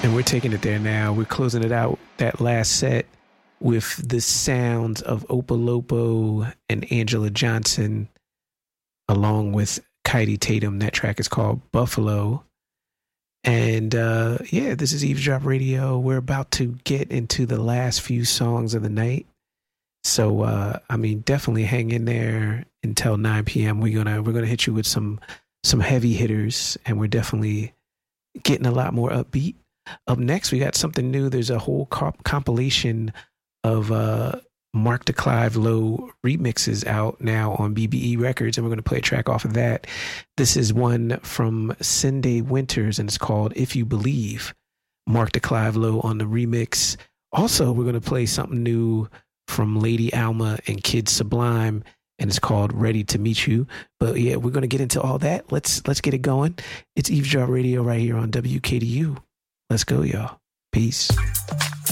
And we're taking it there now. We're closing it out, that last set, with the sounds of Opolopo and Angela Johnson, along with Kylie Tatum. That track is called Buffalo. And yeah, this is Eavesdrop Radio. We're about to get into the last few songs of the night. So, I mean, definitely hang in there until 9 p.m. We're gonna hit you with some heavy hitters, and we're definitely getting a lot more upbeat. Up next, we got something new. There's a whole compilation of Mark DeClive Lowe remixes out now on BBE Records, and we're going to play a track off of that. This is one from Cindy Winters, and it's called If You Believe. Mark DeClive Lowe on the remix. Also, we're going to play something new from Lady Alma and Kid Sublime, and it's called Ready to Meet You. But yeah, we're going to get into all that. Let's get it going. It's Eavesdrop Radio right here on WKDU. Let's go, y'all. Peace.